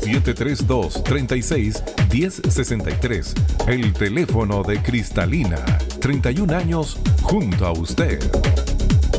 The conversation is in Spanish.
732-36-1063. El teléfono de Cristalina. 31 años junto a usted.